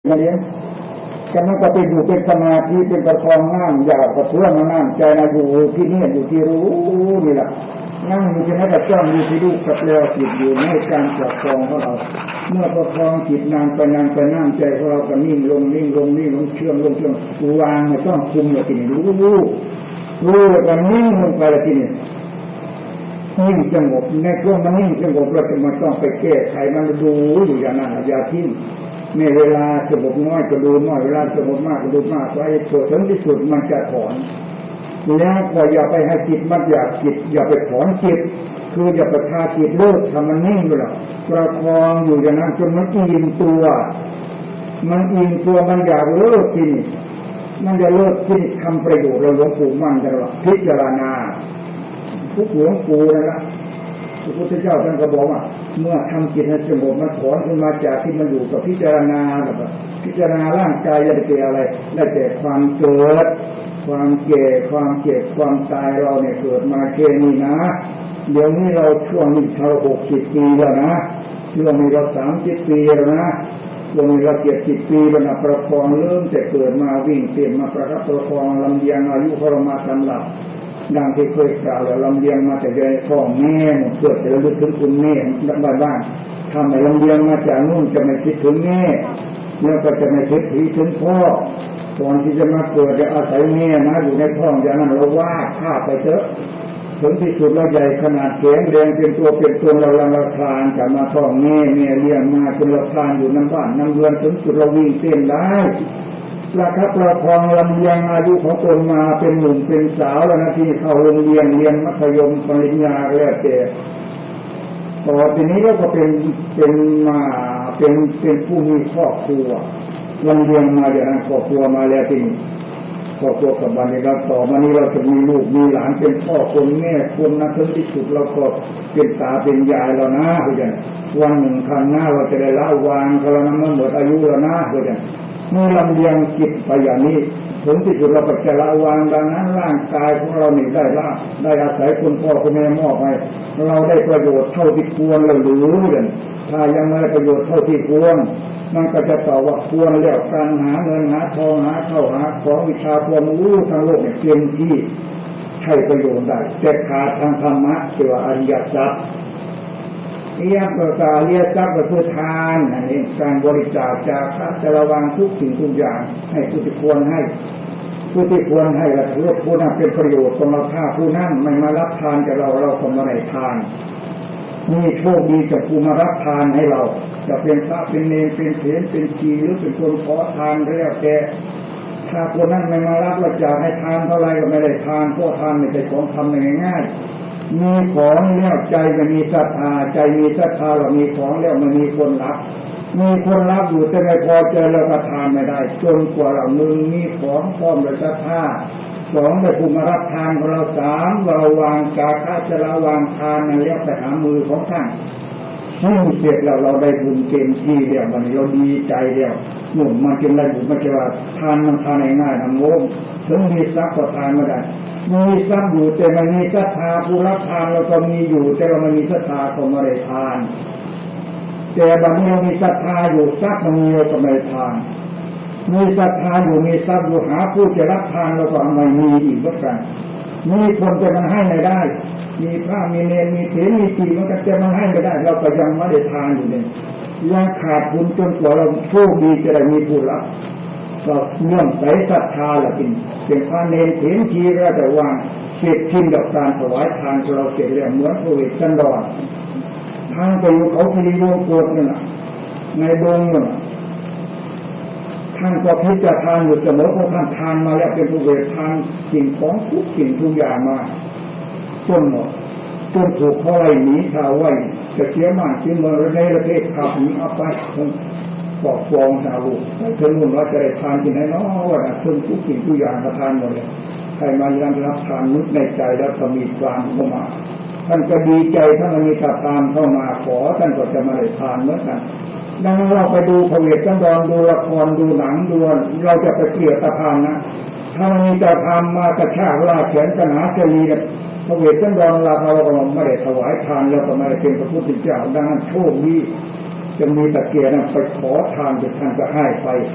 นี้จะมันก็ไปอยู่เป็นสมาธิเป็นประคองน้ำอยากกระเพื่อมน้ำใจนะอยู่ที่นี่อยู่ที่รู้นี่แหละนั่งอยู่ที่นั่นก็จ้องอยู่ที่ลูกกับเราจิตอยู่ในการประคองของเราเมื่อประคองจิตนานไปน้ำใจของเราก็นิ่งลงเชื่อมวางไม่ต้องคุมเลยทีนี้รู้แล้วก็นิ่งลงไปเลยทีนี้นิ่งสงบในช่วงมันนิ่งสงบเราจะมาต้องไปแก้ไขมันดูอยู่อย่างนั้นอย่าทิ้งในเวลาสงบน้อยก็ดูน้อยเวลาสงบมากก็ดูมากไว้ถึงที่สุดมันจะถอนแล้วก็อย่าไปให้จิตมันอยากจิตอย่าไปถอนจิตคืออย่าไปพาจิตเลิกทำมันนิ่งไปหรอกประคองอยู่อย่างนั้นจนมันอิ่มตัวมันอยากเลิกกินมันจะเลิกกินทำประโยชน์เราหลวงปู่มั่นตลอดพิจารณาทุกหลวงปู่นั่นแหละพระพุทธเจ้าท่านก็บอกว่าเมื่อทำจิตให้สงบมันถอนขึ้นมาจากที่มันอยู่กับพิจารณาแบบพิจารณาร่างกายจะได้เป็นอะไรได้แต่ความเกิดความแก่ความเจ็บความตายเราเนี่ยเกิดมาแค่นี้นะเดี๋ยวนี้เราช่วงนี้เรา60 ปีแล้วนะช่วงนี้เรา30 ปีแล้วนะช่วงนี้เรา70 ปีแล้วนะประคองเริ่มแต่เกิดมาวิ่งเต้นมาประคับประคองลำเลียงอายุของเรามาสำหรับดังที่เคยกล่าวแล้วลำเลียงมาแต่ใจพ่อแม่เกิดจะระลึกถึงคุณแม่บ้านทำให้ลำเลียงมาจากนู่นจะไม่คิดถึงแม่แล้วก็จะไม่คิดถึงพ่อตอนที่จะมาเกิดจะอาศัยแม่นะอยู่ในท้องอย่างนั้นเราว่าฆ่าไปเถอะถึงที่สุดเราใหญ่ขนาดแข็งแรงเป็นตัวเป็นตนเราละคลานจะมาท้องแม่เลี้ยงมาจนเราคลานอยู่น้ำบ้านน้ำเรือนถึงสุดเราวิ่งเต้นได้ประคับประคองลำเลียงอายุของตนมาเป็นหนุ่มเป็นสาวแล้วนะที่เข้าโรงเรียนมัธยมปริญญาแล้วแต่ต่อทีนี้เราก็เป็นผู้มีครอบครัวลำเลียงมาอย่างนั้นครอบครัวมาแล้วทีนี้ครอบครัวกับบ้านนี้เราต่อมานี้เราจะมีลูกมีหลานเป็นพ่อคนแม่คนนะถึงที่สุดเราก็เป็นตาเป็นยายแล้วนะเพื่อนวันหนึ่งข้างหน้าเราจะได้ละวางเขาแล้วนะเมื่อหมดอายุแล้วนะเพื่อนเมื่อลำเลียงจิตไปอย่างนี้ถึงที่สุดเราก็จะละวางดังนั้นร่างกายของเรานี่ได้อาศัยคุณพ่อคุณแม่มอบให้เราได้ประโยชน์เท่าที่ควรหรือถ้ายังไม่ได้ประโยชน์เท่าที่ควรมันก็จะตอบว่าควรแล้วการหาเงินหาทองหาเข้าหาของวิชาความรู้ทางโลกเนี่ยเต็มที่ใช้ประโยชน์ได้แต่ขาดทางธรรมะเกี่ยวกับอริยสัจอริยทรัพย์ก็คือทานอันนี้การบริจาคจะระวังทุกสิ่งทุกอย่างให้ผู้ที่ควรให้และถือว่าผู้นั้นเป็นประโยชน์ของเราถ้าผู้นั้นไม่มารับทานจากเราก็ไม่ได้ทานนี่โชคดีจากผู้มารับทานให้เราจะเป็นพระเป็นเนรเป็นเถรเป็นชีหรือเป็นคนขอทานก็แล้วแต่ถ้าผู้นั้นไม่มารับเราจะให้ทานเท่าไรก็ไม่ได้ทานเพราะทานไม่ใช่ของทำง่ายมีของแล้วใจมันมีศรัทธาใจมีศรัทธาเรามีของแล้วมันมีคนรับอยู่แต่ไม่พอใจเราก็ทานไม่ได้จนกว่าเรามีของพร้อมด้วยศรัทธา2ได้ผู้มารับทานของเรา3เราวางจะระวางทานนั่นแล้วไปหามือของท่านซึ่งเสร็จแล้วเราได้บุญเต็มที่แล้ววันนี้เราดีใจแล้วหนุ่มมันจึงได้บุญมาจะว่าทานมันทานง่ายๆนะโง่ถึงมีทรัพย์ก็ทานไม่ได้มีทรัพย์อยู่แต่ไม่มีศรัทธาผู้รับทานเราก็มีอยู่แต่เราไม่มีศรัทธาก็ไม่ได้ทานแต่บางทีเรามีศรัทธาอยู่ทรัพย์มันมีเราก็ไม่ได้ทานมีศรัทธาอยู่มีทรัพย์อยู่หาผู้จะรับทานเราก็ไม่มีอีกเหมือนกันมีคนจะมันให้ไม่ได้มีพระมีเนรมีเถรมีชีมันก็จะมันให้ไม่ได้เราก็ยังไม่ได้ทานอยู่เนี่ยยังขาดบุญจนกว่าเราโชคดีจะได้มีผู้รับเราเนื่องใส่ศรัทธาละเป็นพระเนรเถรชีก็แต่ว่าเสร็จทิ้งดอกการถวายทานเราเสร็จแล้วเหมือนพระเวสสันดรทางไปอยู่เขาคีรีวงศ์โกฏนั่นแหละในดงนั่นท่านก็พิจารณาอยู่เสมอเพราะท่านทานมาแล้วเป็นผู้เวททานสิ่งของทุกสิ่งทุกอย่างมาจนถูกเขาไล่หนีชาวไว้จะเสียมากที่เมืองในประเทศขับหนีเอาไปปอกฟองชาวลูกถึงนู่นเราจะได้ทานที่ไหนเนาะว่าถึงทุกสิ่งทุกอย่างก็ทานหมดเลยใครมายังรับทานนึกในใจแล้วก็มีความเข้ามาท่านก็ดีใจถ้ามันมีตาตามเข้ามาขอท่านก็จะมาได้ทานเหมือนกันดังนั้นเราไปดูพระเวสสันดรดูละครดูหนังดูเราจะไปเกลียดตาพานนะถ้ามันมีตาพานมากระชากลากแขนกระหนาเฉลีเนี่ยพระเวสสันดรเราไม่ได้ถวายทานแล้วก็ไม่ได้เป็นพระพุทธเจ้าดังนั้นโชคดีจะมีตะเกียบไปขอทานจากท่านก็ให้ไป